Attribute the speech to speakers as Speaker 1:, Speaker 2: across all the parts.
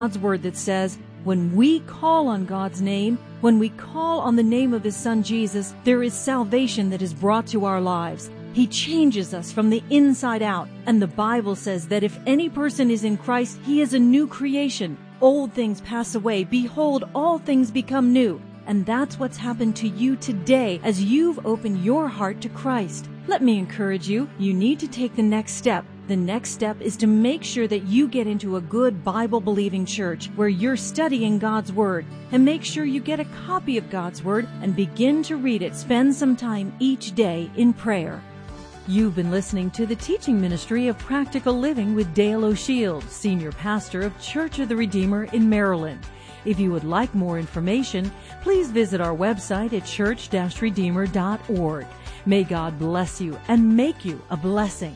Speaker 1: God's word that says, when we call on God's name, when we call on the name of His Son Jesus, there is salvation that is brought to our lives. He changes us from the inside out. And the Bible says that if any person is in Christ, he is a new creation. Old things pass away. Behold, all things become new. And that's what's happened to you today as you've opened your heart to Christ. Let me encourage you, you need to take the next step. The next step is to make sure that you get into a good Bible-believing church where you're studying God's Word. And make sure you get a copy of God's Word and begin to read it. Spend some time each day in prayer. You've been listening to the teaching ministry of Practical Living with Dale O'Shields, Senior Pastor of Church of the Redeemer in Maryland. If you would like more information, please visit our website at church-redeemer.org. May God bless you and make you a blessing.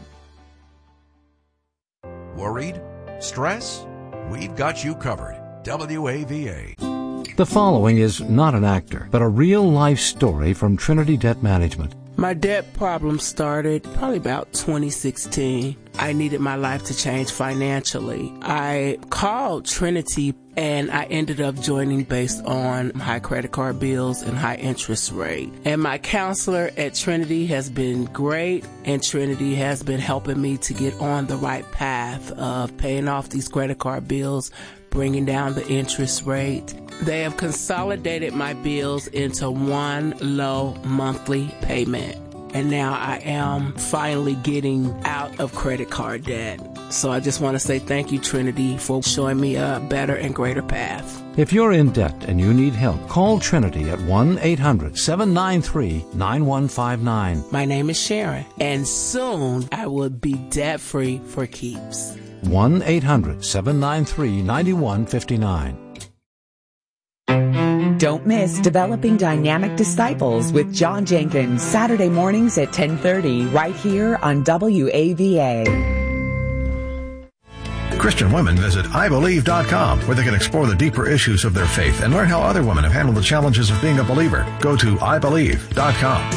Speaker 2: Worried? Stress? We've got you covered. WAVA.
Speaker 3: The following is not an actor, but a real-life story from Trinity Debt Management.
Speaker 4: My debt problem started probably about 2016. I needed my life to change financially. I called Trinity and I ended up joining based on high credit card bills and high interest rate. And my counselor at Trinity has been great, and Trinity has been helping me to get on the right path of paying off these credit card bills, bringing down the interest rate. They have consolidated my bills into one low monthly payment. And now I am finally getting out of credit card debt. So I just want to say thank you, Trinity, for showing me a better and greater path.
Speaker 3: If you're in debt and you need help, call Trinity at 1-800-793-9159.
Speaker 4: My name is Sharon, and soon I will be debt-free for keeps.
Speaker 3: 1-800-793-9159.
Speaker 5: Don't miss Developing Dynamic Disciples with John Jenkins, Saturday mornings at 10:30, right here on WAVA.
Speaker 6: Christian women visit IBelieve.com, where they can explore the deeper issues of their faith and learn how other women have handled the challenges of being a believer. Go to IBelieve.com.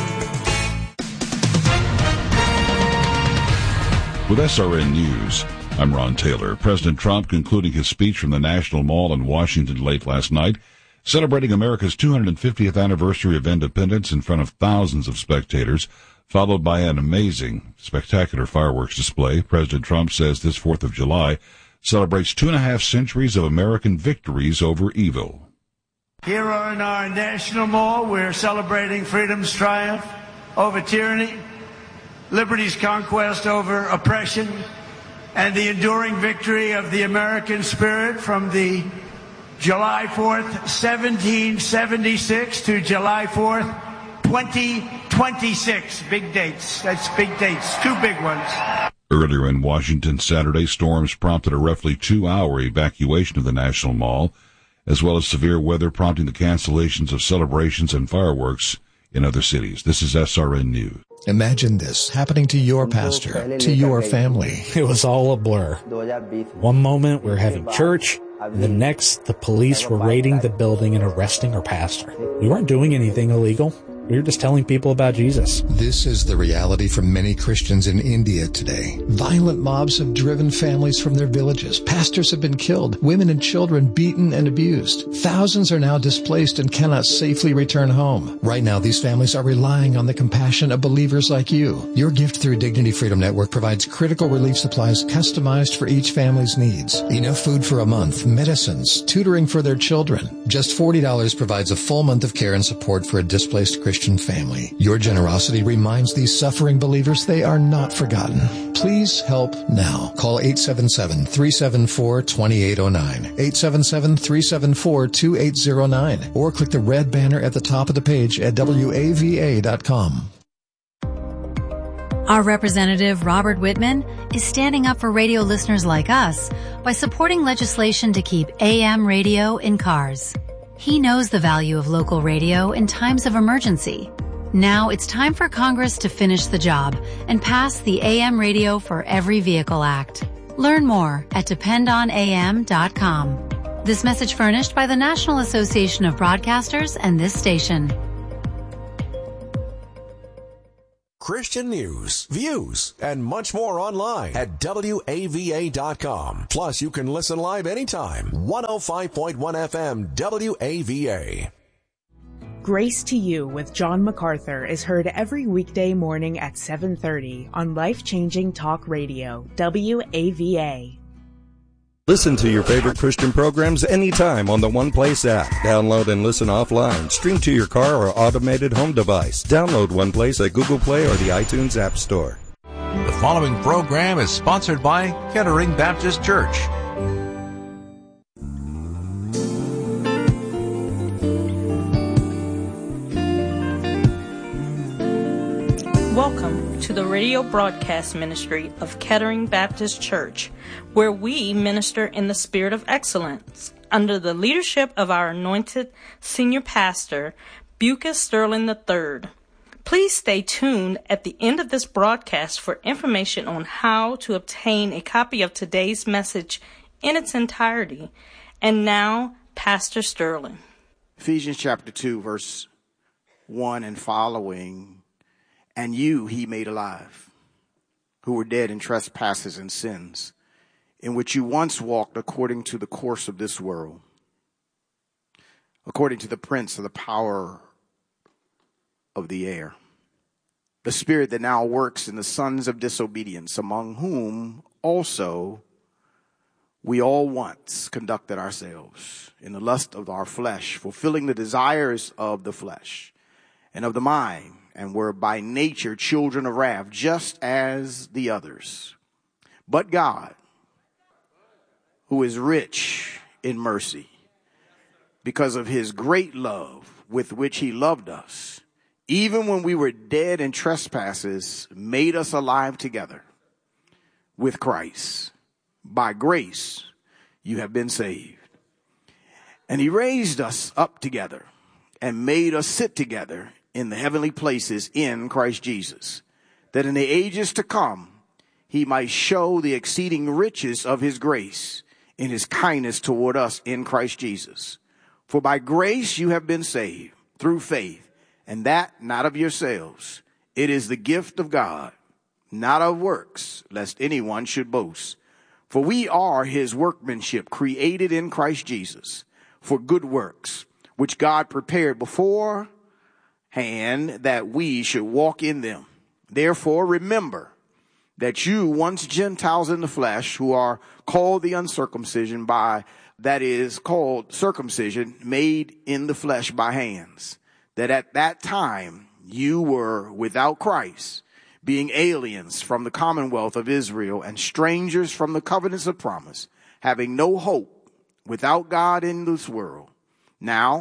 Speaker 7: With SRN News, I'm Ron Taylor. President Trump concluding his speech from the National Mall in Washington late last night, celebrating America's 250th anniversary of independence in front of thousands of spectators, followed by an amazing, spectacular fireworks display. President Trump says this 4th of July celebrates 2.5 centuries of American victories over evil.
Speaker 8: Here in our National Mall, we're celebrating freedom's triumph over tyranny, liberty's conquest over oppression, and the enduring victory of the American spirit from the July 4th, 1776 to July 4th, 2026. Big dates. That's big dates. Two big ones.
Speaker 7: Earlier in Washington Saturday, storms prompted a roughly 2-hour evacuation of the National Mall, as well as severe weather prompting the cancellations of celebrations and fireworks in other cities. This is SRN News.
Speaker 9: Imagine this happening to your pastor, to your family.
Speaker 10: It was all a blur. One moment we're having church, and the next the police were raiding the building and arresting our pastor. We weren't doing anything illegal. We were just telling people about Jesus.
Speaker 9: This is the reality for many Christians in India today. Violent mobs have driven families from their villages. Pastors have been killed. Women and children beaten and abused. Thousands are now displaced and cannot safely return home. Right now, these families are relying on the compassion of believers like you. Your gift through Dignity Freedom Network provides critical relief supplies customized for each family's needs. Enough food for a month, medicines, tutoring for their children. Just $40 provides a full month of care and support for a displaced Christian family. Your generosity reminds these suffering believers they are not forgotten. Please help now. Call 877-374-2809, 877-374-2809, or click the red banner at the top of the page at WAVA.com.
Speaker 11: Our representative, Robert Whitman, is standing up for radio listeners like us by supporting legislation to keep AM radio in cars. He knows the value of local radio in times of emergency. Now it's time for Congress to finish the job and pass the AM Radio for Every Vehicle Act. Learn more at dependonam.com. This message furnished by the National Association of Broadcasters and this station.
Speaker 2: Christian news, views, and much more online at WAVA.com. Plus, you can listen live anytime. 105.1 FM WAVA.
Speaker 5: Grace to You with John MacArthur is heard every weekday morning at 7:30 on Life-Changing Talk Radio, WAVA.
Speaker 12: Listen to your favorite Christian programs anytime on the One Place app. Download and listen offline. Stream to your car or automated home device. Download One Place at Google Play or the iTunes App Store.
Speaker 2: The following program is sponsored by Kettering Baptist Church.
Speaker 13: Welcome to the radio broadcast ministry of Kettering Baptist Church, where we minister in the spirit of excellence under the leadership of our anointed senior pastor, Bucas Sterling III. Please stay tuned at the end of this broadcast for information on how to obtain a copy of today's message in its entirety. And now, Pastor Sterling.
Speaker 14: Ephesians chapter 2, verse 1 and following. And you he made alive, who were dead in trespasses and sins, in which you once walked according to the course of this world, according to the prince of the power of the air, the spirit that now works in the sons of disobedience, among whom also we all once conducted ourselves in the lust of our flesh, fulfilling the desires of the flesh and of the mind, and were by nature children of wrath, just as the others. But God, who is rich in mercy, because of his great love with which he loved us, even when we were dead in trespasses, made us alive together with Christ. By grace you have been saved. And he raised us up together and made us sit together in the heavenly places in Christ Jesus, that in the ages to come he might show the exceeding riches of his grace in his kindness toward us in Christ Jesus. For by grace you have been saved through faith, and that not of yourselves. It is the gift of God, not of works, lest anyone should boast. For we are his workmanship, created in Christ Jesus for good works, which God prepared beforehand that we should walk in them. Therefore remember that you once Gentiles in the flesh, who are called the uncircumcision by, that is called circumcision, made in the flesh by hands, that at that time you were without Christ, being aliens from the commonwealth of Israel and strangers from the covenants of promise, having no hope, without God in this world. Now,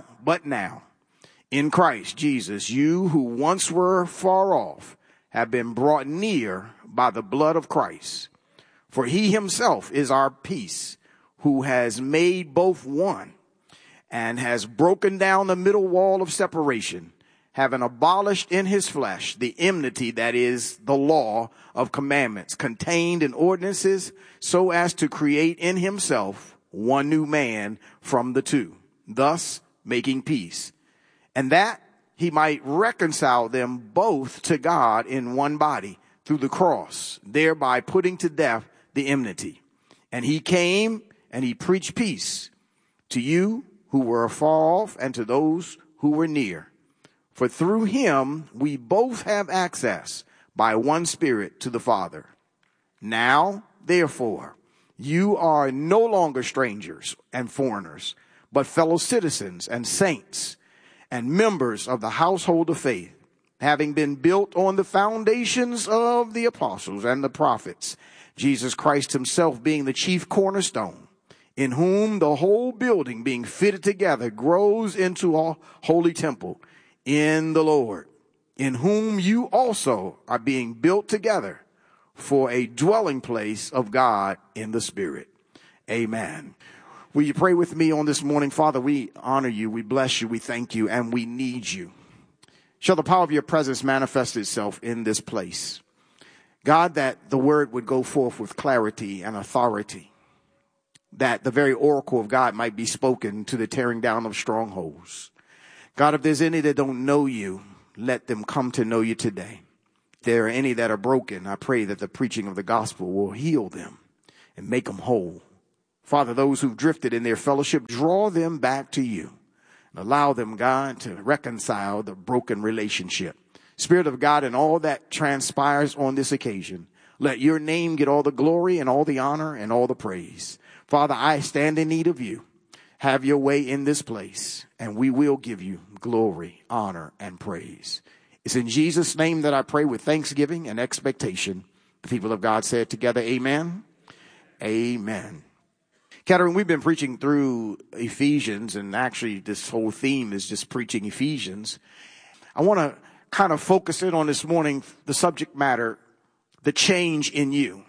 Speaker 14: in Christ Jesus, you who once were far off have been brought near by the blood of Christ. For he himself is our peace, who has made both one and has broken down the middle wall of separation, having abolished in his flesh the enmity, that is the law of commandments contained in ordinances, so as to create in himself one new man from the two, thus making peace, and that he might reconcile them both to God in one body through the cross, thereby putting to death the enmity. And he came and he preached peace to you who were afar off and to those who were near. For through him we both have access by one Spirit to the Father. Now, therefore, you are no longer strangers and foreigners, but fellow citizens and saints and members of the household of faith, having been built on the foundations of the apostles and the prophets, Jesus Christ himself being the chief cornerstone, in whom the whole building being fitted together grows into a holy temple in the Lord, in whom you also are being built together for a dwelling place of God in the Spirit. Amen. Will you pray with me on this morning? Father, we honor you, we bless you, we thank you, and we need you. Shall the power of your presence manifest itself in this place? God, that the word would go forth with clarity and authority, that the very oracle of God might be spoken to the tearing down of strongholds. God, if there's any that don't know you, let them come to know you today. there are any that are broken, I pray that the preaching of the gospel will heal them and make them whole. Father, those who've drifted in their fellowship, draw them back to you and allow them, God, to reconcile the broken relationship. Spirit of God, and all that transpires on this occasion, let your name get all the glory and all the honor and all the praise. Father, I stand in need of you. Have your way in this place, and we will give you glory, honor, and praise. It's in Jesus' name that I pray with thanksgiving and expectation. The people of God said together, amen. Amen. Kettering, we've been preaching through Ephesians, and actually this whole theme is just preaching Ephesians. I want to kind of focus in on this morning the subject matter, the change in you.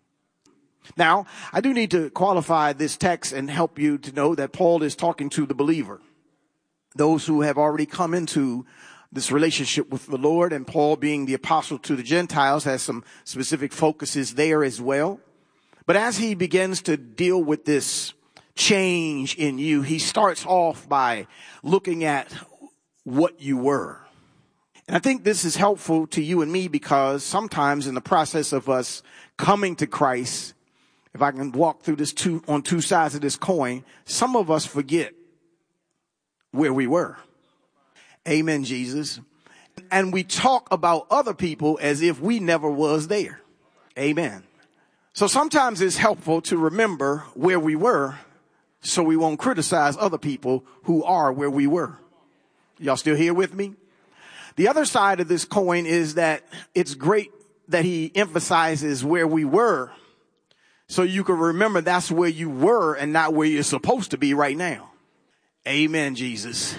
Speaker 14: Now, I do need to qualify this text and help you to know that Paul is talking to the believer, those who have already come into this relationship with the Lord, and Paul, being the apostle to the Gentiles, has some specific focuses there as well. But as he begins to deal with this change in you, he starts off by looking at what you were. And I think this is helpful to you and me, because sometimes in the process of us coming to Christ, if I can walk through this on two sides of this coin, some of us forget where we were. Amen, Jesus. And we talk about other people as if we never was there. Amen. So sometimes it's helpful to remember where we were so we won't criticize other people who are where we were. Y'all still here with me? The other side of this coin is that it's great that he emphasizes where we were, so you can remember that's where you were and not where you're supposed to be right now. Amen, Jesus.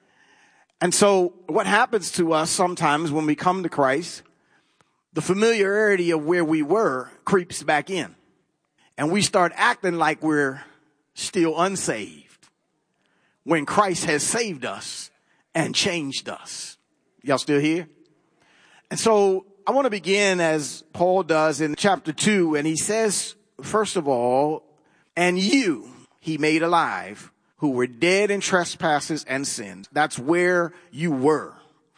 Speaker 14: And so what happens to us sometimes when we come to Christ, the familiarity of where we were creeps back in. And we start acting like we're still unsaved when Christ has saved us and changed us. Y'all still here? And so I want to begin as Paul does in chapter 2. And he says, first of all, and you he made alive who were dead in trespasses and sins. That's where you were.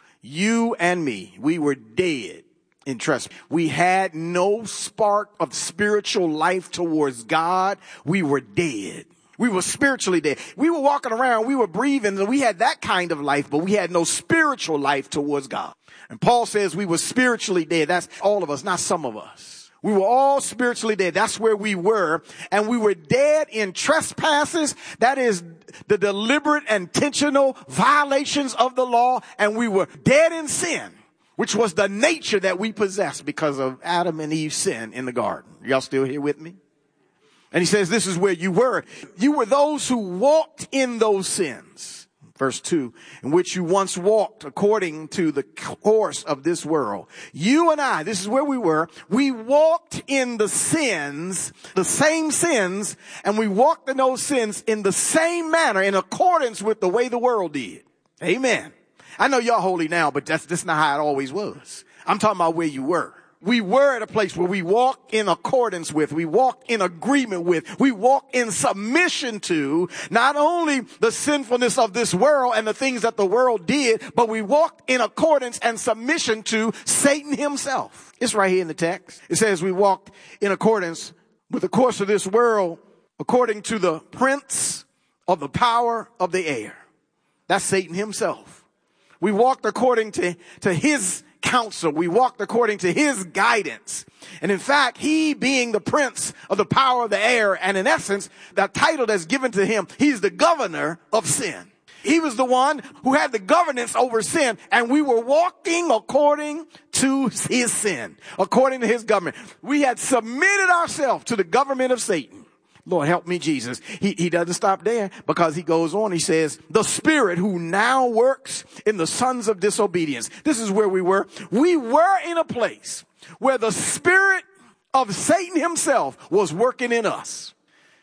Speaker 14: You and me, we were dead in trespass. We had no spark of spiritual life towards God. We were dead. We were spiritually dead. We were walking around, we were breathing, and we had that kind of life, but we had no spiritual life towards God. And Paul says we were spiritually dead. That's all of us, not some of us. We were all spiritually dead. That's where we were. And we were dead in trespasses. That is the deliberate, intentional violations of the law. And we were dead in sin, which was the nature that we possessed because of Adam and Eve's sin in the garden. Y'all still here with me? And he says, this is where you were. You were those who walked in those sins. Verse 2, in which you once walked according to the course of this world. You and I, this is where we were. We walked in the sins, the same sins, and we walked in those sins in the same manner, in accordance with the way the world did. Amen. I know y'all holy now, but that's not how it always was. I'm talking about where you were. We were at a place where we walked in accordance with, we walked in agreement with, we walked in submission to not only the sinfulness of this world and the things that the world did, but we walked in accordance and submission to Satan himself. It's right here in the text. It says we walked in accordance with the course of this world, according to the prince of the power of the air. That's Satan himself. We walked according to his counsel. We walked according to his guidance. And in fact, he being the prince of the power of the air, and in essence, that title that's given to him, he's the governor of sin. He was the one who had the governance over sin, and we were walking according to his sin, according to his government. We had submitted ourselves to the government of Satan. Lord, help me, Jesus. He doesn't stop there, because he goes on. He says, the spirit who now works in the sons of disobedience. This is where we were. We were in a place where the spirit of Satan himself was working in us.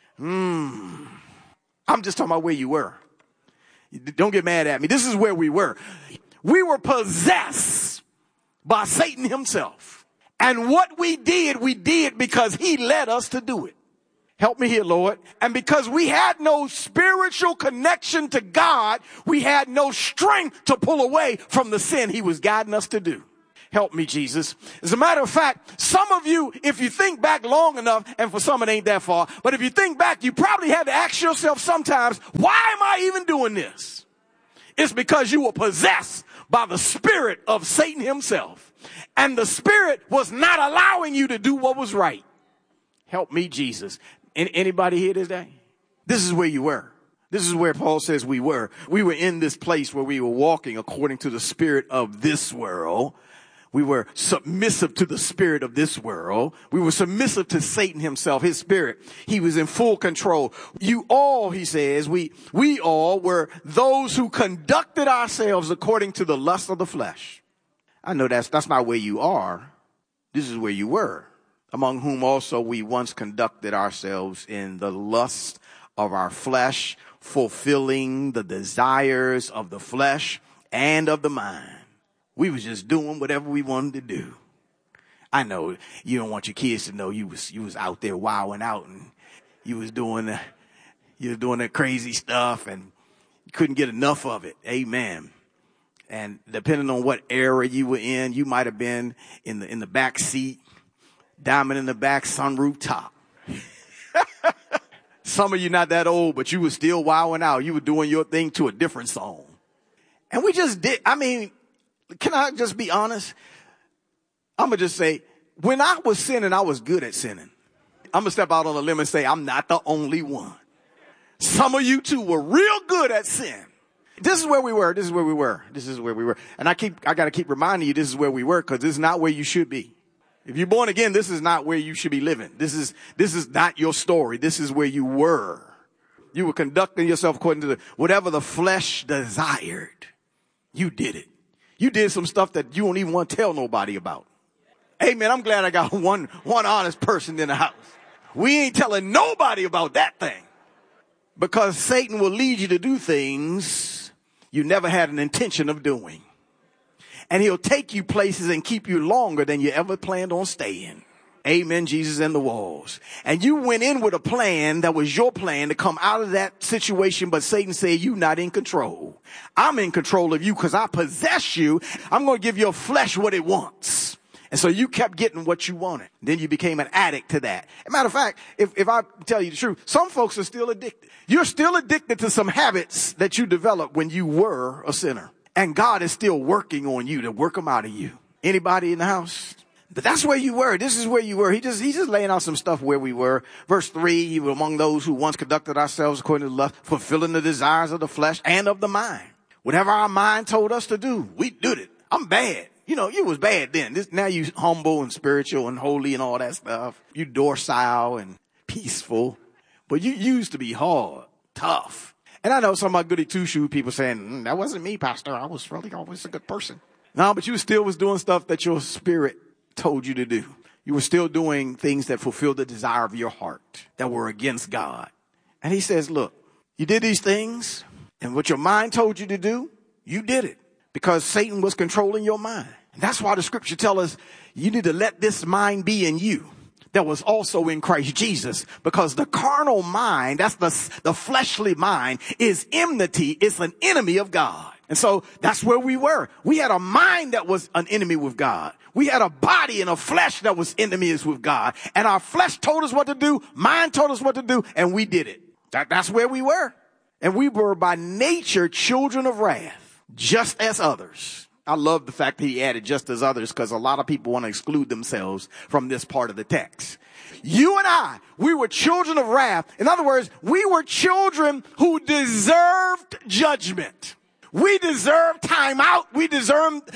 Speaker 14: I'm just talking about where you were. Don't get mad at me. This is where we were. We were possessed by Satan himself. And what we did because he led us to do it. Help me here, Lord. And because we had no spiritual connection to God, we had no strength to pull away from the sin he was guiding us to do. Help me, Jesus. As a matter of fact, some of you, if you think back long enough, and for some it ain't that far, but if you think back, you probably had to ask yourself sometimes, why am I even doing this? It's because you were possessed by the spirit of Satan himself. And the spirit was not allowing you to do what was right. Help me, Jesus. Anybody here today? This is where you were. This is where Paul says we were. We were in this place where we were walking according to the spirit of this world. We were submissive to the spirit of this world. We were submissive to Satan himself, his spirit. He was in full control. You all, he says, we all were those who conducted ourselves according to the lust of the flesh. I know that's not where you are. This is where you were. Among whom also we once conducted ourselves in the lust of our flesh, fulfilling the desires of the flesh and of the mind. We was just doing whatever we wanted to do. I know you don't want your kids to know you was out there wilding out and you was doing that crazy stuff and you couldn't get enough of it. Amen. And depending on what era you were in, you might have been in the back seat, diamond in the back, sunroof top. Some of you not that old, but you were still wilding out. You were doing your thing to a different song. And we just did. I mean, can I just be honest? I'm going to just say, when I was sinning, I was good at sinning. I'm going to step out on a limb and say, I'm not the only one. Some of you too were real good at sin. This is where we were. This is where we were. This is where we were. And I got to keep reminding you, this is where we were, because this is not where you should be. If you're born again, this is not where you should be living. This is not your story. This is where you were. You were conducting yourself according to whatever the flesh desired. You did it. You did some stuff that you don't even want to tell nobody about. Hey man, I'm glad I got one honest person in the house. We ain't telling nobody about that thing. Because Satan will lead you to do things you never had an intention of doing. And he'll take you places and keep you longer than you ever planned on staying. Amen, Jesus and the walls. And you went in with a plan that was your plan to come out of that situation, but Satan said, you're not in control. I'm in control of you because I possess you. I'm going to give your flesh what it wants. And so you kept getting what you wanted. Then you became an addict to that. As a matter of fact, if I tell you the truth, some folks are still addicted. You're still addicted to some habits that you developed when you were a sinner. And God is still working on you to work them out of you. Anybody in the house? But that's where you were. This is where you were. He's just laying out some stuff where we were. Verse 3, you were among those who once conducted ourselves according to lust, fulfilling the desires of the flesh and of the mind. Whatever our mind told us to do, we did it. I'm bad. You know, you was bad then. Now you humble and spiritual and holy and all that stuff. You docile and peaceful. But you used to be hard, tough. And I know some of my goody two-shoe people saying, that wasn't me, Pastor. I was really always a good person. No, but you still was doing stuff that your spirit told you to do. You were still doing things that fulfilled the desire of your heart that were against God. And he says, look, you did these things and what your mind told you to do, you did it because Satan was controlling your mind. And that's why the scripture tells us you need to let this mind be in you that was also in Christ Jesus, because the carnal mind, that's the fleshly mind, is enmity. It's an enemy of God. And so that's where we were. We had a mind that was an enemy with God. We had a body and a flesh that was enemies with God. And our flesh told us what to do. Mind told us what to do. And we did it. That's where we were. And we were by nature children of wrath, just as others. I love the fact that he added just as others, because a lot of people want to exclude themselves from this part of the text. You and I, we were children of wrath. In other words, we were children who deserved judgment. We deserved time out. We deserved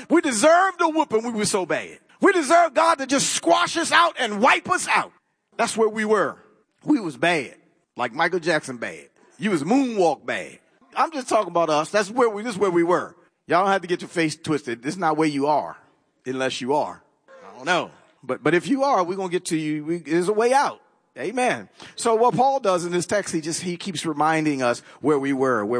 Speaker 14: a whooping. We were so bad. We deserved God to just squash us out and wipe us out. That's where we were. We was bad. Like Michael Jackson bad. You was moonwalk bad. I'm just talking about us. This is where we were. Y'all don't have to get your face twisted. This is not where you are, unless you are. I don't know. But if you are, we're going to get to you. There's a way out. Amen. So what Paul does in this text, he keeps reminding us where we were. In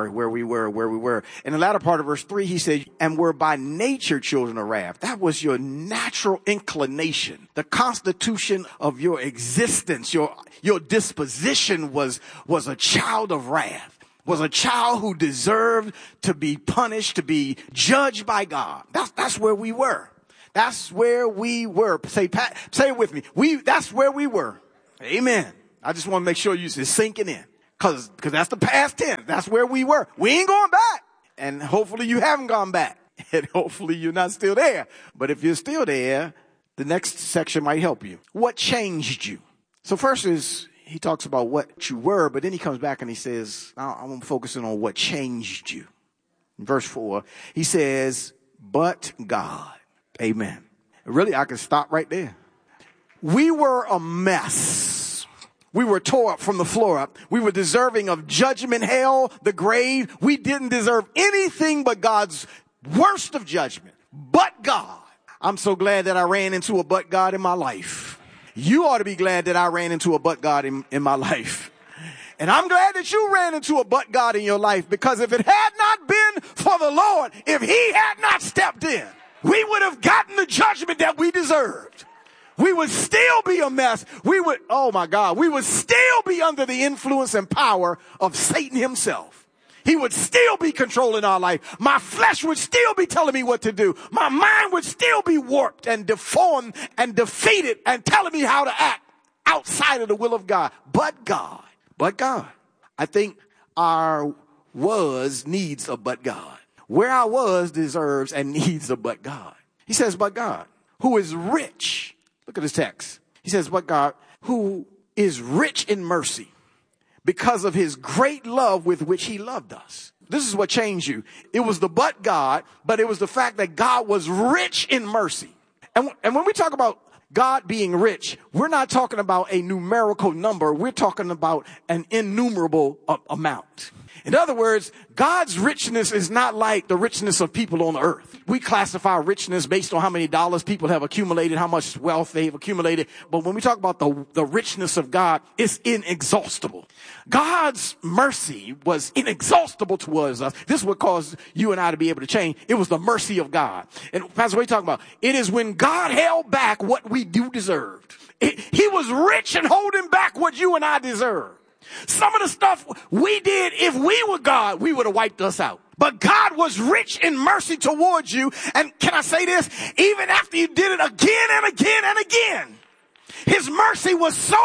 Speaker 14: the latter part of verse 3, he said, and we're by nature children of wrath. That was your natural inclination. The constitution of your existence, your disposition was a child of wrath. Was a child who deserved to be punished, to be judged by God. That's where we were. That's where we were. Say it with me. That's where we were. Amen. I just want to make sure you're sinking in. Cause that's the past tense. That's where we were. We ain't going back. And hopefully you haven't gone back. And hopefully you're not still there. But if you're still there, the next section might help you. What changed you? So first is, he talks about what you were, but then he comes back and he says, I'm focusing on what changed you. In verse 4, he says, but God. Amen. Really, I could stop right there. We were a mess. We were tore up from the floor up. We were deserving of judgment, hell, the grave. We didn't deserve anything but God's worst of judgment. But God. I'm so glad that I ran into a but God in my life. You ought to be glad that I ran into a but God in my life. And I'm glad that you ran into a but God in your life, because if it had not been for the Lord, if he had not stepped in, we would have gotten the judgment that we deserved. We would still be a mess. We would still be under the influence and power of Satan himself. He would still be controlling our life. My flesh would still be telling me what to do. My mind would still be warped and deformed and defeated and telling me how to act outside of the will of God. But God. I think our was needs a but God. Where I was deserves and needs a but God. He says, but God, who is rich. Look at this text. He says, but God, who is rich in mercy because of his great love with which he loved us. This is what changed you. It was the but God, but it was the fact that God was rich in mercy. And when we talk about God being rich, we're not talking about a numerical number. We're talking about an innumerable amount. In other words, God's richness is not like the richness of people on earth. We classify richness based on how many dollars people have accumulated, how much wealth they've accumulated. But when we talk about the richness of God, it's inexhaustible. God's mercy was inexhaustible towards us. This would cause you and I to be able to change. It was the mercy of God. And Pastor, what are you talking about? It is when God held back what we do deserved. He was rich in holding back what you and I deserve. Some of the stuff we did, if we were God, we would have wiped us out. But God was rich in mercy towards you. And can I say this? Even after you did it again and again and again, his mercy was so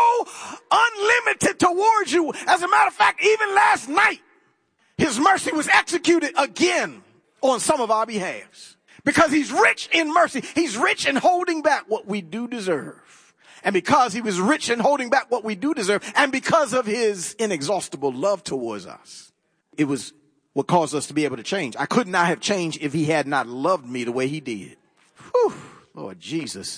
Speaker 14: unlimited towards you. As a matter of fact, even last night, his mercy was executed again on some of our behalves. Because he's rich in mercy. He's rich in holding back what we do deserve. And because he was rich in holding back what we do deserve, and because of his inexhaustible love towards us, it was what caused us to be able to change. I could not have changed if he had not loved me the way he did. Whew, Lord Jesus.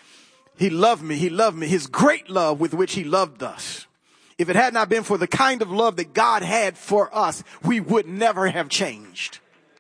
Speaker 14: He loved me. He loved me. His great love with which he loved us. If it had not been for the kind of love that God had for us, we would never have changed.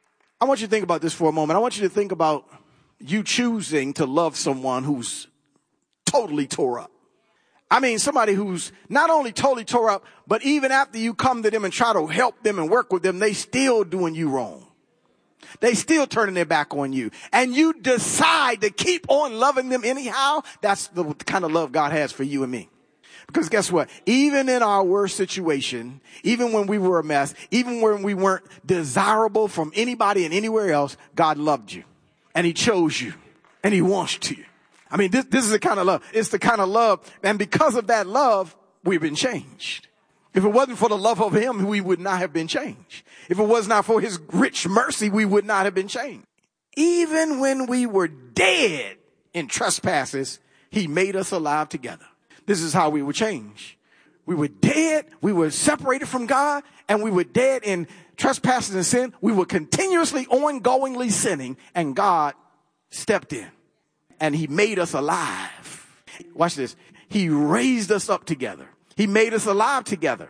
Speaker 14: I want you to think about this for a moment. I want you to think about you choosing to love someone who's totally tore up. I mean, somebody who's not only totally tore up, but even after you come to them and try to help them and work with them, they still doing you wrong. They still turning their back on you. And you decide to keep on loving them anyhow. That's the kind of love God has for you and me. Because guess what? Even in our worst situation, even when we were a mess, even when we weren't desirable from anybody and anywhere else, God loved you. And he chose you. And he wants you. I mean, this is the kind of love. It's the kind of love. And because of that love, we've been changed. If it wasn't for the love of him, we would not have been changed. If it was not for his rich mercy, we would not have been changed. Even when we were dead in trespasses, he made us alive together. This is how we were changed. We were dead. We were separated from God, and we were dead in trespasses and sin. We were continuously, ongoingly sinning, and God stepped in. And he made us alive. Watch this. He raised us up together. He made us alive together.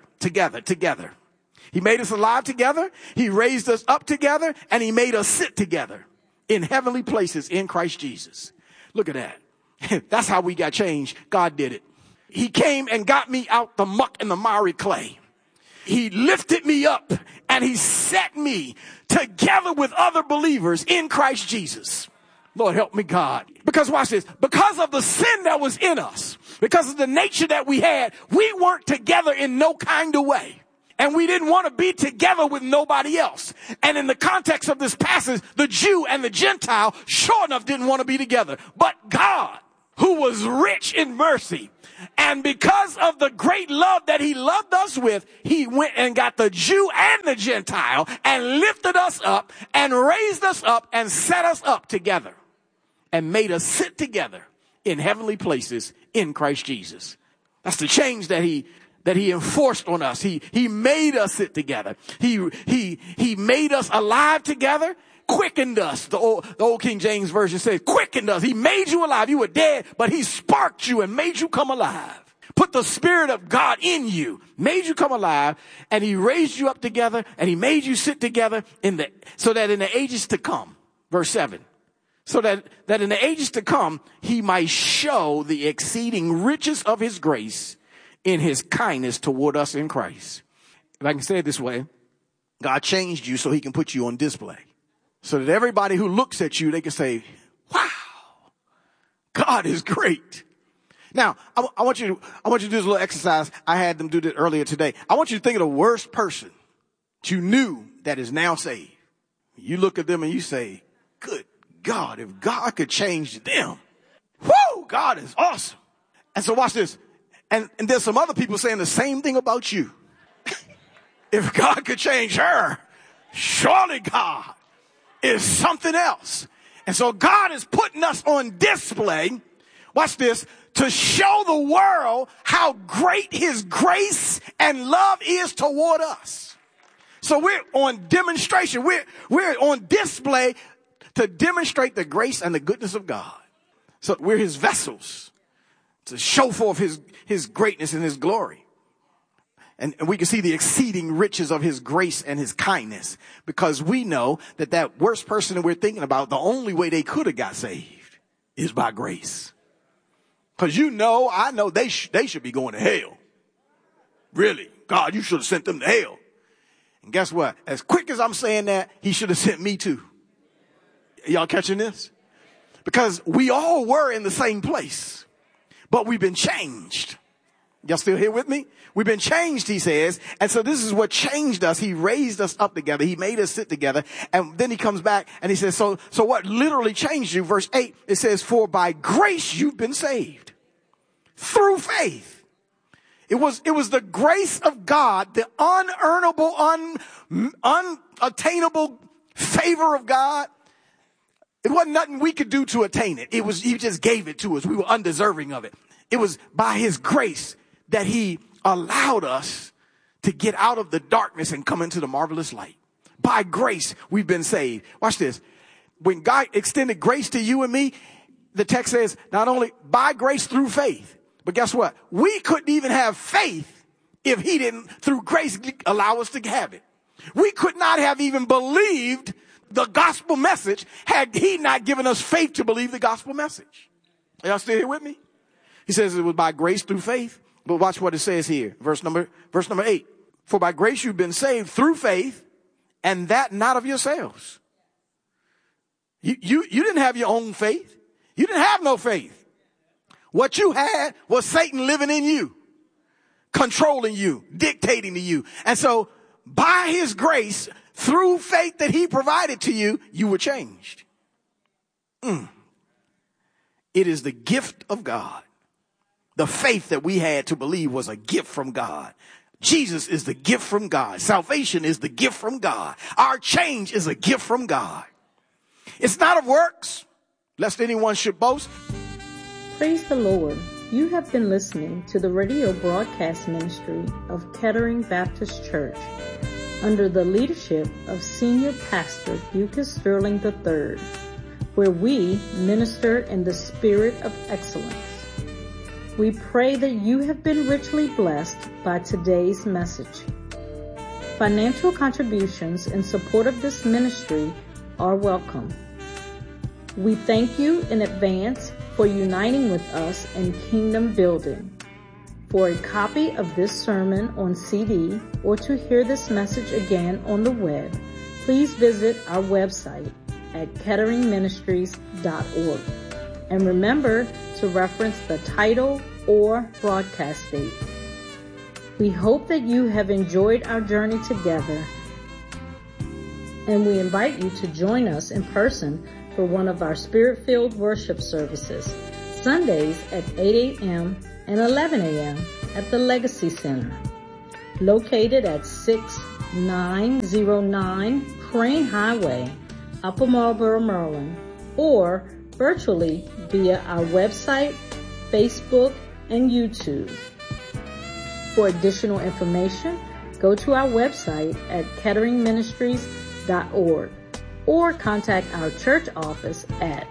Speaker 14: He made us alive together. He raised us up together. And he made us sit together in heavenly places in Christ Jesus. Look at that. That's how we got changed. God did it. He came and got me out the muck and the miry clay. He lifted me up and he set me together with other believers in Christ Jesus. Lord, help me, God. Because watch this. Because of the sin that was in us, because of the nature that we had, we weren't together in no kind of way. And we didn't want to be together with nobody else. And in the context of this passage, the Jew and the Gentile sure enough didn't want to be together. But God, who was rich in mercy, and because of the great love that he loved us with, he went and got the Jew and the Gentile and lifted us up and raised us up and set us up together and made us sit together in heavenly places in Christ Jesus. That's the change that he enforced on us. He made us sit together. He made us alive together, quickened us. The old King James Version says quickened us. He made you alive. You were dead, but he sparked you and made you come alive. Put the Spirit of God in you, made you come alive, and he raised you up together, and he made you sit together so that in the ages to come, verse 7, so that in the ages to come, he might show the exceeding riches of his grace in his kindness toward us in Christ. If I can say it this way, God changed you so he can put you on display. So that everybody who looks at you, they can say, wow, God is great. Now, I want you to do this little exercise. I had them do this earlier today. I want you to think of the worst person that you knew that is now saved. You look at them and you say, good God, if God could change them, whoo, God is awesome. And so watch this. And there's some other people saying the same thing about you. If God could change her, surely God is something else. And so God is putting us on display, watch this, to show the world how great his grace and love is toward us. So we're on demonstration. We're on display to demonstrate the grace and the goodness of God. So we're his vessels to show forth his greatness and his glory. And we can see the exceeding riches of his grace and his kindness, because we know that worst person that we're thinking about, the only way they could have got saved is by grace. Because I know they should be going to hell. Really, God, you should have sent them to hell. And guess what? As quick as I'm saying that, he should have sent me too. Y'all catching this? Because we all were in the same place, but we've been changed. Y'all still here with me? We've been changed, he says. And so this is what changed us. He raised us up together. He made us sit together. And then he comes back and he says, so what literally changed you? Verse 8, it says, for by grace you've been saved through faith. It was the grace of God, the unearnable, unattainable favor of God. It wasn't nothing we could do to attain it. He just gave it to us. We were undeserving of it. It was by his grace that he allowed us to get out of the darkness and come into the marvelous light. By grace, we've been saved. Watch this. When God extended grace to you and me, the text says not only by grace through faith, but guess what? We couldn't even have faith if he didn't, through grace, allow us to have it. We could not have even believed the gospel message had he not given us faith to believe the gospel message. Are y'all still here with me? He says it was by grace through faith. But watch what it says here. Verse number 8. For by grace you've been saved through faith, and that not of yourselves. You didn't have your own faith. You didn't have no faith. What you had was Satan living in you, controlling you, dictating to you. And so by his grace, through faith that he provided to you, you were changed. It is the gift of God. The faith that we had to believe was a gift from God. Jesus is the gift from God. Salvation is the gift from God. Our change is a gift from God. It's not of works, lest anyone should boast.
Speaker 13: Praise the Lord. You have been listening to the radio broadcast ministry of Kettering Baptist Church under the leadership of Senior Pastor Bucas Sterling III, where we minister in the spirit of excellence. We pray that you have been richly blessed by today's message. Financial contributions in support of this ministry are welcome. We thank you in advance for uniting with us in kingdom building. For a copy of this sermon on CD or to hear this message again on the web, please visit our website at ketteringministries.org. And remember to reference the title or broadcast date. We hope that you have enjoyed our journey together, and we invite you to join us in person for one of our Spirit-filled worship services, Sundays at 8 a.m. and 11 a.m. at the Legacy Center, located at 6909 Crane Highway, Upper Marlboro, Maryland, or virtually via our website, Facebook, and YouTube. For additional information, go to our website at ketteringministries.org or contact our church office at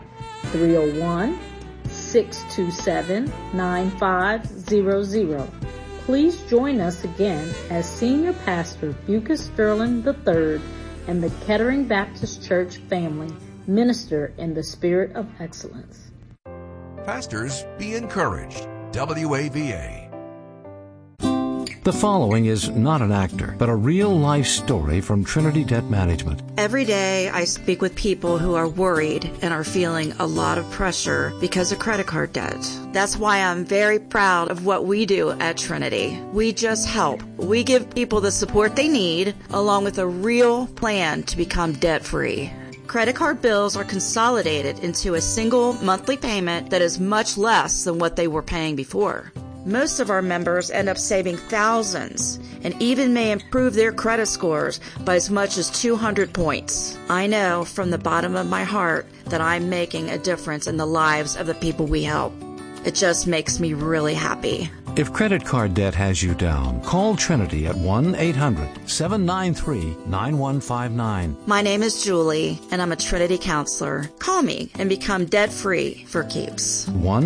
Speaker 13: 301-627-9500. Please join us again as Senior Pastor Bucas Sterling III and the Kettering Baptist Church family minister in the spirit of excellence.
Speaker 2: Pastors, be encouraged. WAVA.
Speaker 3: The following is not an actor, but a real-life story from Trinity Debt Management.
Speaker 15: Every day I speak with people who are worried and are feeling a lot of pressure because of credit card debt. That's why I'm very proud of what we do at Trinity. We just help. We give people the support they need, along with a real plan to become debt-free. Credit card bills are consolidated into a single monthly payment that is much less than what they were paying before. Most of our members end up saving thousands and even may improve their credit scores by as much as 200 points. I know from the bottom of my heart that I'm making a difference in the lives of the people we help. It just makes me really happy.
Speaker 3: If credit card debt has you down, call Trinity at 1-800-793-9159.
Speaker 15: My name is Julie, and I'm a Trinity counselor. Call me and become debt-free for keeps.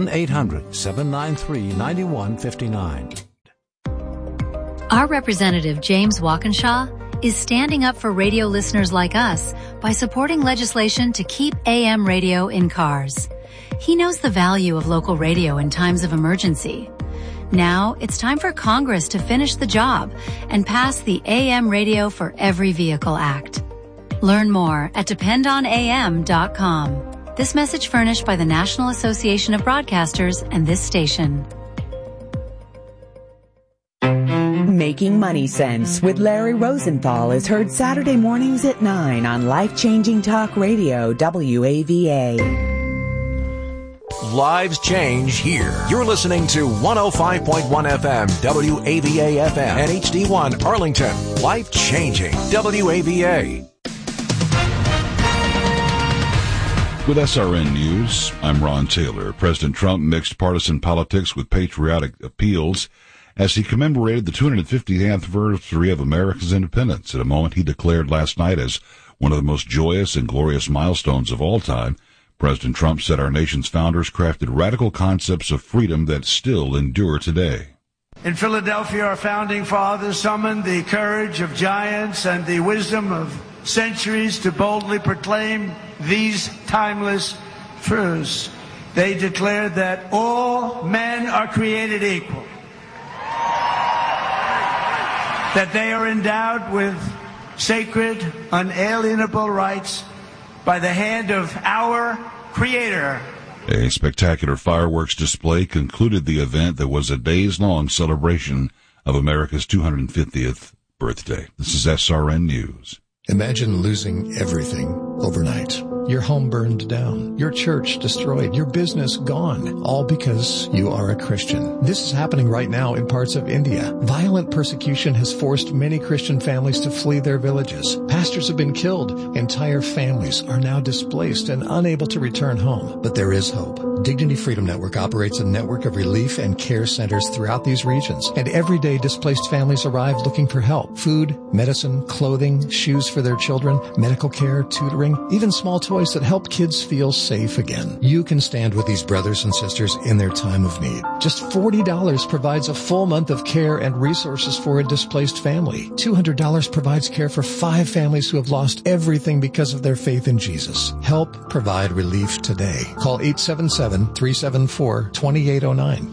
Speaker 3: 1-800-793-9159.
Speaker 11: Our representative, James Walkinshaw, is standing up for radio listeners like us by supporting legislation to keep AM radio in cars. He knows the value of local radio in times of emergency. Now it's time for Congress to finish the job and pass the AM Radio for Every Vehicle Act. Learn more at dependonam.com. This message furnished by the National Association of Broadcasters and this station.
Speaker 5: Making Money Sense with Larry Rosenthal is heard Saturday mornings at 9 on Life-Changing Talk Radio, WAVA.
Speaker 2: Lives change here. You're listening to 105.1 FM, WAVA FM, and HD1 Arlington. Life changing, WAVA.
Speaker 7: With SRN News, I'm Ron Taylor. President Trump mixed partisan politics with patriotic appeals as he commemorated the 250th anniversary of America's independence at a moment he declared last night as one of the most joyous and glorious milestones of all time. President Trump said our nation's founders crafted radical concepts of freedom that still endure today.
Speaker 8: In Philadelphia, our founding fathers summoned the courage of giants and the wisdom of centuries to boldly proclaim these timeless truths. They declared that all men are created equal, that they are endowed with sacred, unalienable rights by the hand of our Creator.
Speaker 7: A spectacular fireworks display concluded the event that was a days-long celebration of America's 250th birthday. This is SRN News.
Speaker 9: Imagine losing everything overnight. Your home burned down, your church destroyed, your business gone, all because you are a Christian. This is happening right now in parts of India. Violent persecution has forced many Christian families to flee their villages. Pastors have been killed. Entire families are now displaced and unable to return home. But there is hope. Dignity Freedom Network operates a network of relief and care centers throughout these regions. And every day displaced families arrive looking for help. Food, medicine, clothing, shoes for their children, medical care, tutoring, even small toys that help kids feel safe again. You can stand with these brothers and sisters in their time of need. Just $40 provides a full month of care and resources for a displaced family. $200 provides care for 5 families who have lost everything because of their faith in Jesus. Help provide relief today. Call 877-374-2809.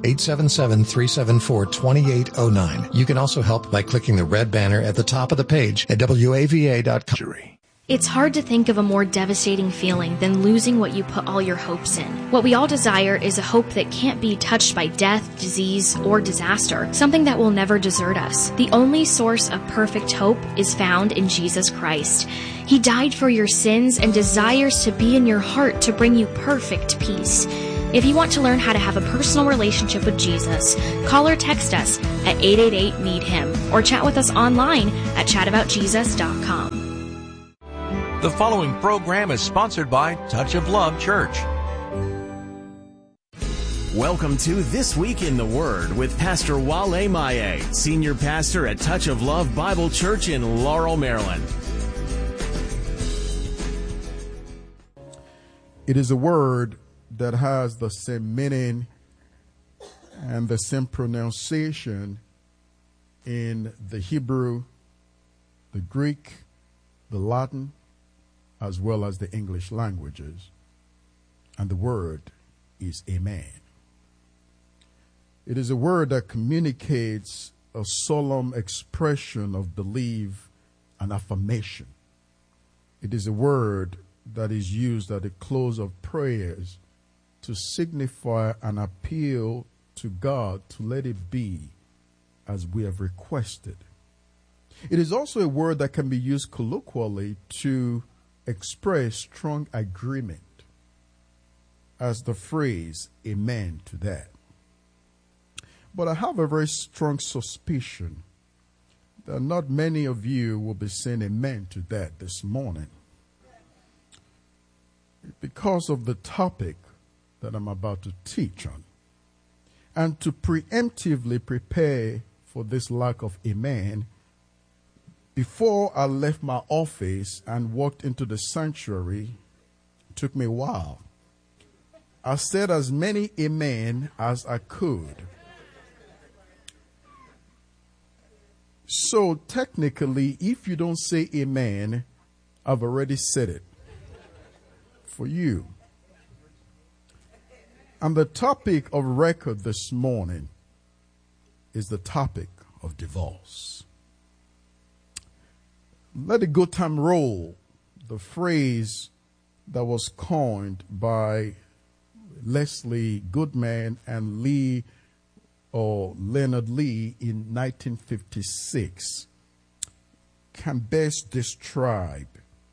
Speaker 9: 877-374-2809. You can also help by clicking the red banner at the top of the page at WAVA.com.
Speaker 16: It's hard to think of a more devastating feeling than losing what you put all your hopes in. What we all desire is a hope that can't be touched by death, disease, or disaster, something that will never desert us. The only source of perfect hope is found in Jesus Christ. He died for your sins and desires to be in your heart to bring you perfect peace. If you want to learn how to have a personal relationship with Jesus, call or text us at 888-NEED-HIM or chat with us online at chataboutjesus.com.
Speaker 17: The following program is sponsored by Touch of Love Church.
Speaker 18: Welcome to This Week in the Word with Pastor Wale Maye, Senior Pastor at Touch of Love Bible Church in Laurel, Maryland.
Speaker 19: It is a word that has the same meaning and the same pronunciation in the Hebrew, the Greek, the Latin, as well as the English languages. And the word is amen. It is a word that communicates a solemn expression of belief and affirmation. It is a word that is used at the close of prayers to signify an appeal to God to let it be as we have requested. It is also a word that can be used colloquially to express strong agreement, as the phrase amen to that. But I have a very strong suspicion that not many of you will be saying amen to that this morning, because of the topic that I'm about to teach on. And to preemptively prepare for this lack of amen, before I left my office and walked into the sanctuary, it took me a while. I said as many amen as I could. So technically, if you don't say amen, I've already said it for you. And the topic of record this morning is the topic of divorce. Let the good time roll, the phrase that was coined by Leslie Goodman and Leonard Lee in 1956 can best describe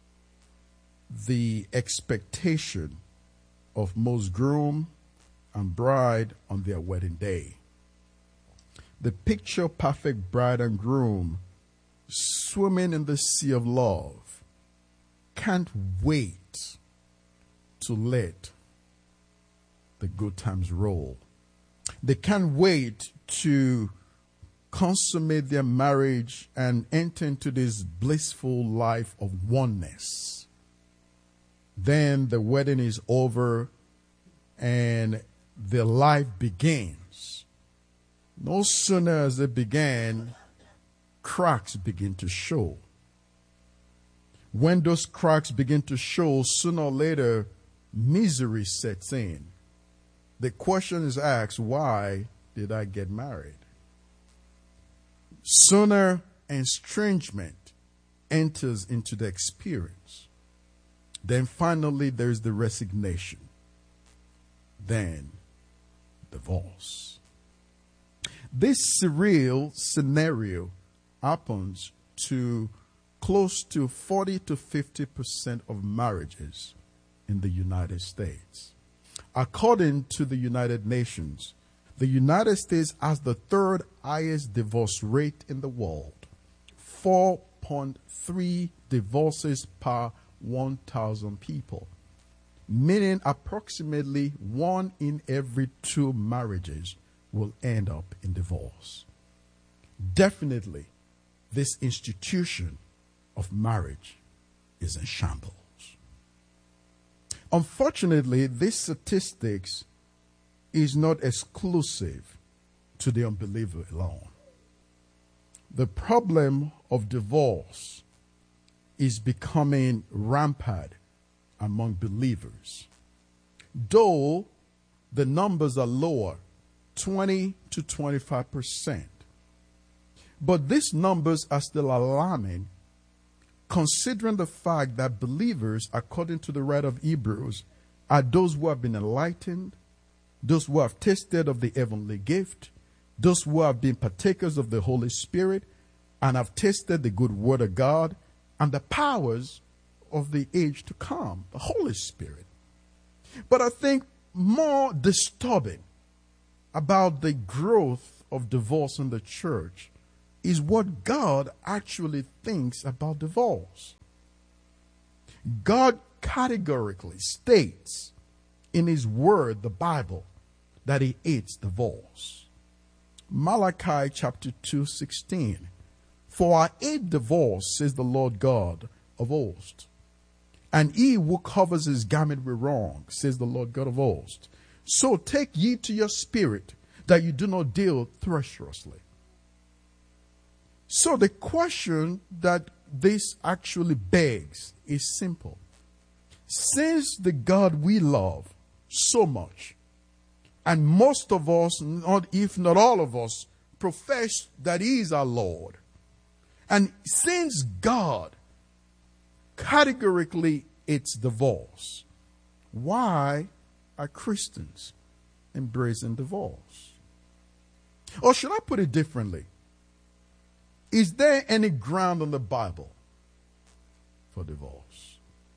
Speaker 19: the expectation of most groom and bride on their wedding day. The picture perfect bride and groom swimming in the sea of love can't wait to let the good times roll. They can't wait to consummate their marriage and enter into this blissful life of oneness. Then the wedding is over and their life begins. No sooner as it began, cracks begin to show. When those cracks begin to show, sooner or later, misery sets in. The question is asked, why did I get married? Sooner, estrangement enters into the experience. Then finally, there's the resignation. Then, divorce. This surreal scenario happens to close to 40 to 50% of marriages in the United States. According to the United Nations, the United States has the third highest divorce rate in the world, 4.3 divorces per 1,000 people, meaning approximately 1 in every 2 marriages will end up in divorce. Definitely, this institution of marriage is in shambles. Unfortunately, this statistics is not exclusive to the unbeliever alone. The problem of divorce is becoming rampant among believers. Though the numbers are lower, 20 to 25%. But these numbers are still alarming considering the fact that believers, according to the writer of Hebrews, are those who have been enlightened, those who have tasted of the heavenly gift, those who have been partakers of the Holy Spirit, and have tasted the good word of God and the powers of the age to come, the Holy Spirit. But I think more disturbing about the growth of divorce in the church is what God actually thinks about divorce. God categorically states in his word, the Bible, that he hates divorce. Malachi chapter 2:16. For I hate divorce, says the Lord God of hosts. And he who covers his garment with wrong, says the Lord God of hosts. So take ye to your spirit that you do not deal treacherously. So the question that this actually begs is simple. Since the God we love so much, and most of us, if not all of us, profess that he is our Lord, and since God categorically hates divorce, why are Christians embracing divorce? Or should I put it differently? Is there any ground in the Bible for divorce?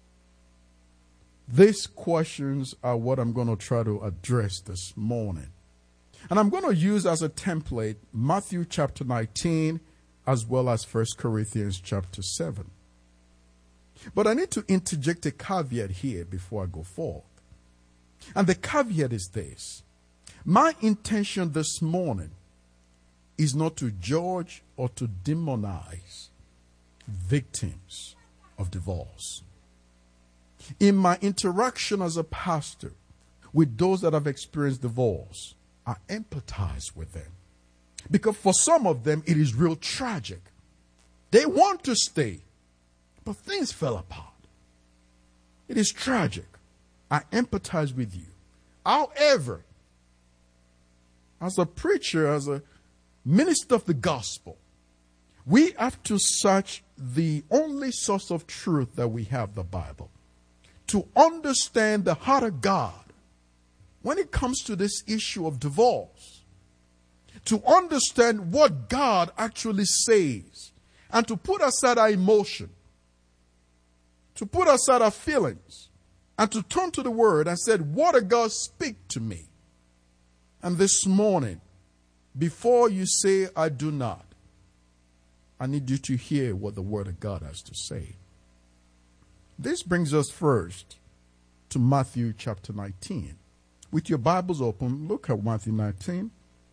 Speaker 19: These questions are what I'm going to try to address this morning. And I'm going to use as a template Matthew chapter 19 as well as 1 Corinthians chapter 7. But I need to interject a caveat here before I go forth. And the caveat is this. My intention this morning is not to judge or to demonize victims of divorce. In my interaction as a pastor with those that have experienced divorce, I empathize with them. Because for some of them, it is real tragic. They want to stay, but things fell apart. It is tragic. I empathize with you. However, as a preacher, as a minister of the gospel, we have to search the only source of truth that we have, the Bible, to understand the heart of God when it comes to this issue of divorce, to understand what God actually says, and to put aside our emotion, to put aside our feelings, and to turn to the Word and say, what did God speak to me? And this morning, before you say, I do not, I need you to hear what the Word of God has to say. This brings us first to Matthew chapter 19. With your Bibles open, look at Matthew 19.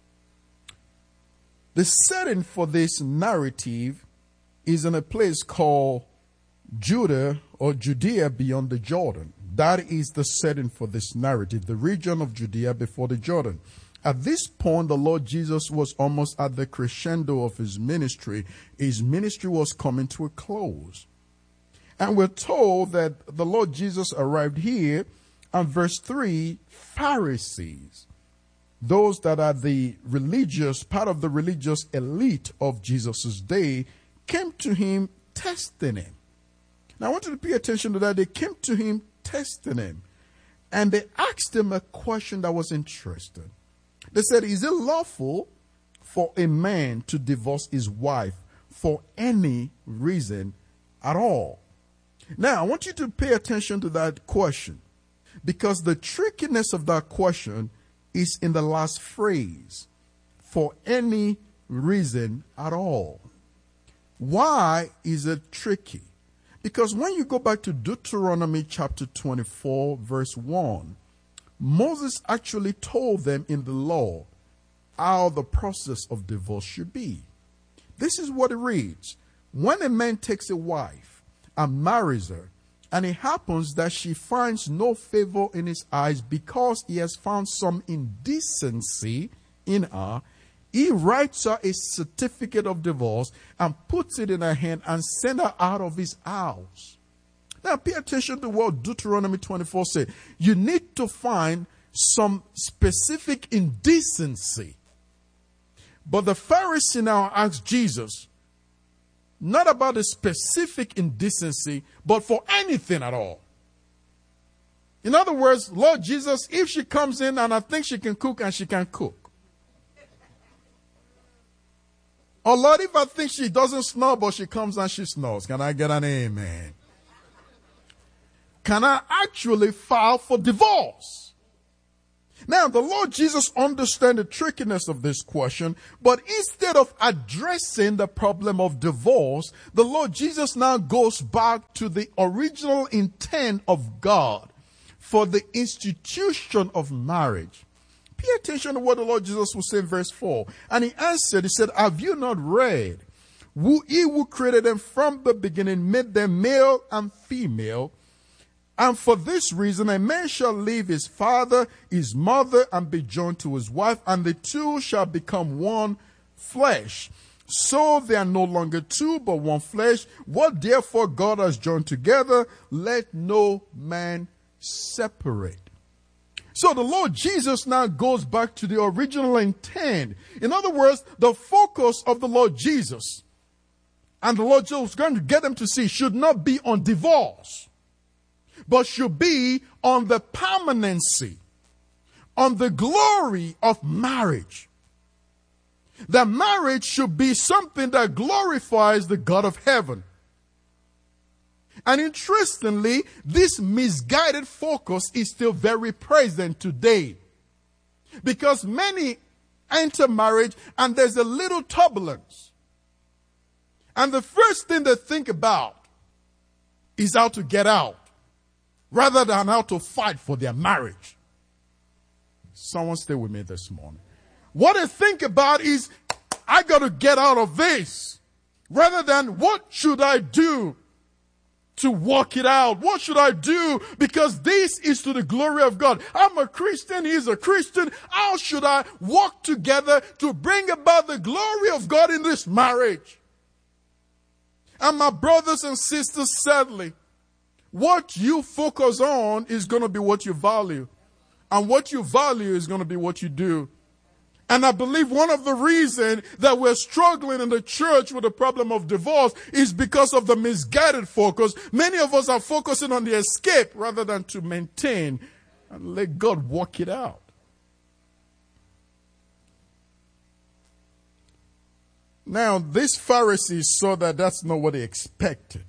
Speaker 19: The setting for this narrative is in a place called Judah or Judea beyond the Jordan. That is the setting for this narrative, the region of Judea before the Jordan. At this point, the Lord Jesus was almost at the crescendo of his ministry. His ministry was coming to a close. And we're told that the Lord Jesus arrived here, and verse 3, Pharisees, those that are the religious, part of the religious elite of Jesus' day, came to him testing him. Now I want you to pay attention to that. They came to him testing him. And they asked him a question that was interesting. They said, is it lawful for a man to divorce his wife for any reason at all? Now, I want you to pay attention to that question, because the trickiness of that question is in the last phrase, for any reason at all. Why is it tricky? Because when you go back to Deuteronomy chapter 24, verse 1, Moses actually told them in the law how the process of divorce should be. This is what it reads. When a man takes a wife and marries her, and it happens that she finds no favor in his eyes because he has found some indecency in her, he writes her a certificate of divorce and puts it in her hand and sends her out of his house. Now pay attention to what Deuteronomy 24 says. You need to find some specific indecency. But the Pharisee now asks Jesus, not about the specific indecency, but for anything at all. In other words, Lord Jesus, if she comes in and I think she can cook and she can cook. Or Lord, if I think she doesn't snore but she comes and she snores, can I get an amen? Can I actually file for divorce? Now, the Lord Jesus understands the trickiness of this question, but instead of addressing the problem of divorce, the Lord Jesus now goes back to the original intent of God for the institution of marriage. Pay attention to what the Lord Jesus will say in verse 4. And he answered, he said, have you not read? He who created them from the beginning made them male and female. And for this reason, a man shall leave his father, his mother, and be joined to his wife, and the two shall become one flesh. So they are no longer two, but one flesh. What therefore God has joined together, let no man separate. So the Lord Jesus now goes back to the original intent. In other words, the focus of the Lord Jesus, and the Lord Jesus is going to get them to see, should not be on divorce, but should be on the permanency, on the glory of marriage. That marriage should be something that glorifies the God of heaven. And interestingly, this misguided focus is still very present today. Because many enter marriage and there's a little turbulence. And the first thing they think about is how to get out, rather than how to fight for their marriage. Someone stay with me this morning. What they think about is, I got to get out of this, rather than what should I do to work it out? What should I do? Because this is to the glory of God. I'm a Christian, he's a Christian. How should I work together to bring about the glory of God in this marriage? And my brothers and sisters, sadly, what you focus on is going to be what you value. And what you value is going to be what you do. And I believe one of the reasons that we're struggling in the church with the problem of divorce is because of the misguided focus. Many of us are focusing on the escape rather than to maintain and let God work it out. Now, these Pharisees saw that that's not what they expected.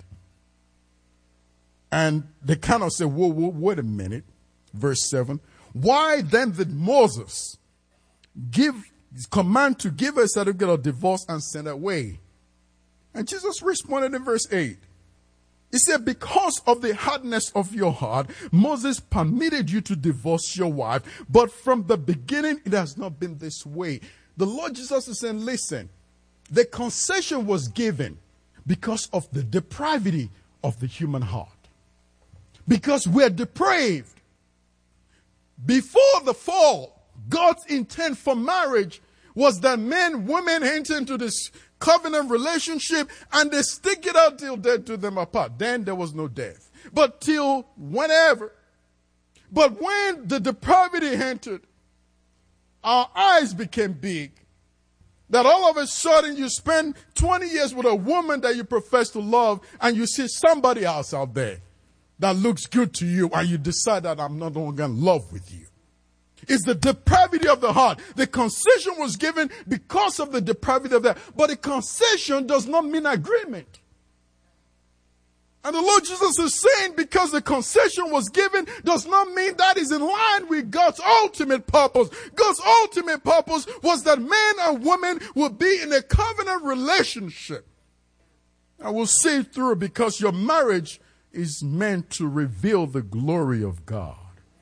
Speaker 19: And they kind of said, whoa, wait a minute. Verse 7. Why then did Moses command to give a certificate of divorce and send away? And Jesus responded in verse 8. He said, because of the hardness of your heart, Moses permitted you to divorce your wife. But from the beginning, it has not been this way. The Lord Jesus is saying, listen, the concession was given because of the depravity of the human heart. Because we're depraved. Before the fall, God's intent for marriage was that men, women enter into this covenant relationship and they stick it out till death do them apart. Then there was no death. But till whenever. But when the depravity entered, our eyes became big. That all of a sudden you spend 20 years with a woman that you profess to love and you see somebody else out there that looks good to you and you decide that I'm not longer in love with you. It's the depravity of the heart. The concession was given because of the depravity of that. But a concession does not mean agreement. And the Lord Jesus is saying because the concession was given does not mean that is in line with God's ultimate purpose. God's ultimate purpose was that man and woman will be in a covenant relationship. I will see it through because your marriage is meant to reveal the glory of God.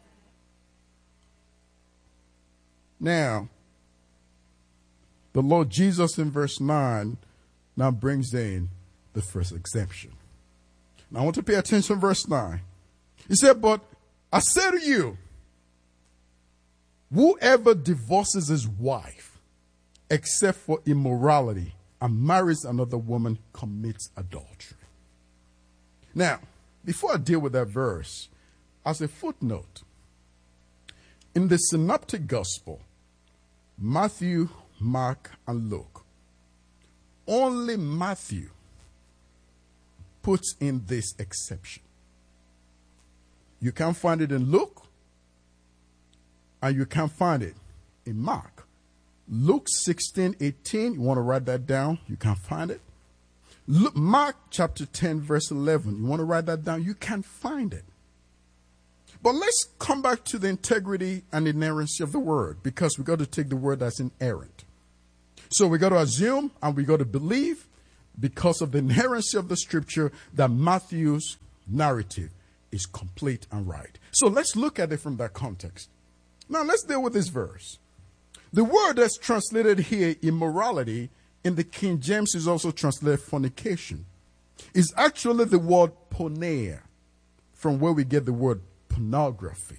Speaker 19: Now, the Lord Jesus in verse 9 now brings in the first exemption. Now I want to pay attention to verse 9. He said, but I say to you, whoever divorces his wife except for immorality and marries another woman commits adultery. Now, before I deal with that verse, as a footnote, in the Synoptic Gospel, Matthew, Mark, and Luke, only Matthew puts in this exception. You can't find it in Luke, and you can't find it in Mark. Luke 16:18, you want to write that down? You can't find it. Mark chapter 10, verse 11, you want to write that down? You can't find it. But let's come back to the integrity and inerrancy of the word, because we got to take the word as inerrant. So we got to assume and we got to believe, because of the inerrancy of the scripture, that Matthew's narrative is complete and right. So let's look at it from that context. Now let's deal with this verse. The word that's translated here, immorality, in the King James is also translated fornication. Is actually the word porneia, from where we get the word pornography.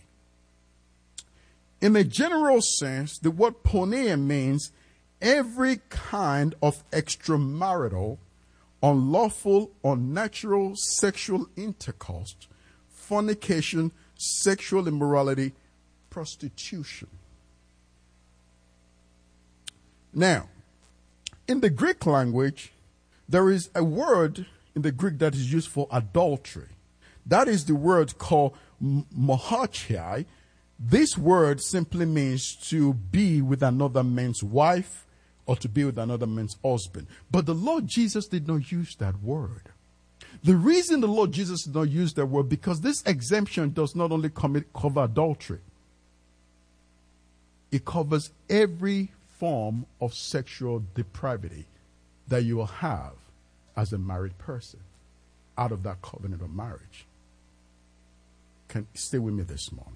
Speaker 19: In a general sense, the word porneia means every kind of extramarital, unlawful, unnatural sexual intercourse, fornication, sexual immorality, prostitution. Now, in the Greek language, there is a word in the Greek that is used for adultery. That is the word called mohachiai. This word simply means to be with another man's wife or to be with another man's husband. But the Lord Jesus did not use that word. The reason the Lord Jesus did not use that word, because this exemption does not only cover adultery. It covers every form of sexual depravity that you will have as a married person out of that covenant of marriage. Can stay with me this morning.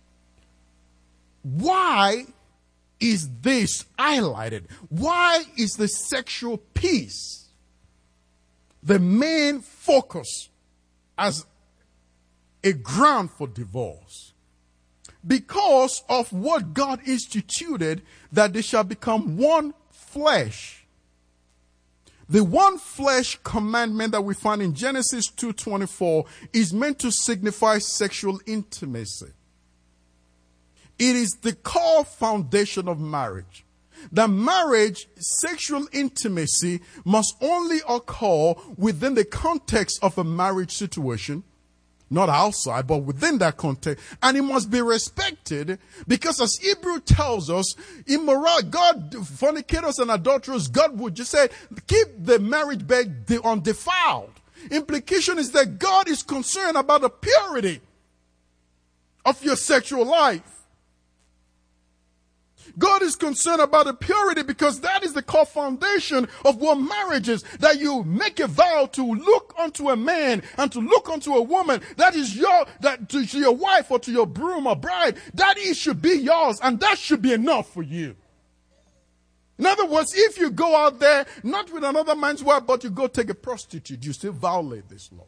Speaker 19: Why is this highlighted? Why is the sexual piece the main focus as a ground for divorce? Because of what God instituted, that they shall become one flesh. The one flesh commandment that we find in Genesis 2:24 is meant to signify sexual intimacy. It is the core foundation of marriage. That marriage, sexual intimacy, must only occur within the context of a marriage situation. Not outside, but within that context. And it must be respected, because as Hebrew tells us, fornicators and adulterers, God would just say, keep the marriage bed undefiled. Implication is that God is concerned about the purity of your sexual life. God is concerned about the purity, because that is the core foundation of what marriage is. That you make a vow to look unto a man and to look unto a woman that is to your wife or to your groom or bride. That it should be yours, and that should be enough for you. In other words, if you go out there not with another man's wife, but you go take a prostitute, you still violate this law.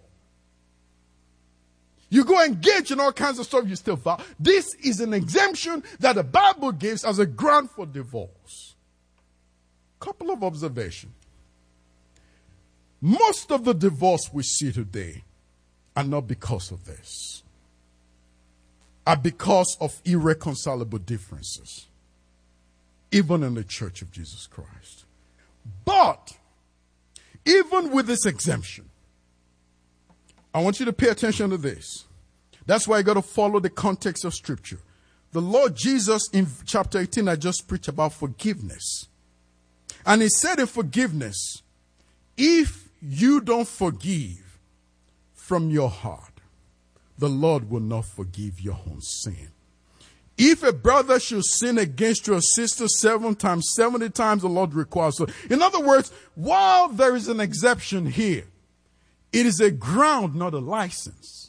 Speaker 19: You go engage in all kinds of stuff, you still vow. This is an exemption that the Bible gives as a ground for divorce. Couple of observations. Most of the divorce we see today are not because of this. Are because of irreconcilable differences. Even in the Church of Jesus Christ. But, even with this exemption, I want you to pay attention to this. That's why you got to follow the context of Scripture. The Lord Jesus in chapter 18, I just preached about forgiveness. And he said in forgiveness, if you don't forgive from your heart, the Lord will not forgive your own sin. If a brother should sin against your sister 7 times, 70 times, the Lord requires so. In other words, while there is an exception here, it is a ground, not a license.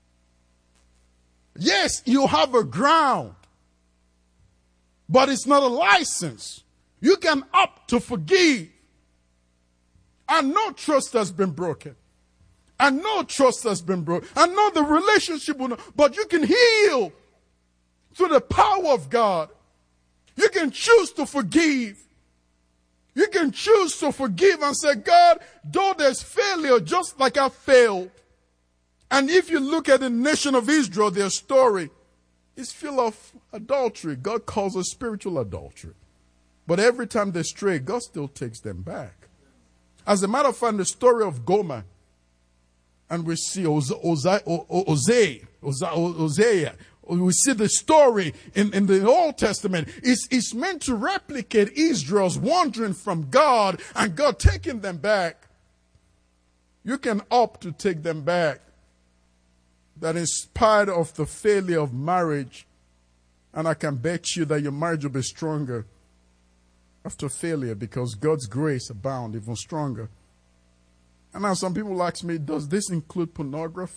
Speaker 19: Yes, you have a ground, but it's not a license. You can opt to forgive. And no trust has been broken. And no trust has been broken. And no, the relationship will not, but you can heal through the power of God. You can choose to forgive. You can choose to forgive and say, God, though there's failure, just like I failed. And if you look at the nation of Israel, their story is full of adultery. God calls it spiritual adultery. But every time they stray, God still takes them back. As a matter of fact, the story of Gomer And we see Hosea. We see the story in the Old Testament. It's meant to replicate Israel's wandering from God and God taking them back. You can opt to take them back. That in spite of the failure of marriage, and I can bet you that your marriage will be stronger after failure because God's grace abound even stronger. And now some people ask me, does this include pornography?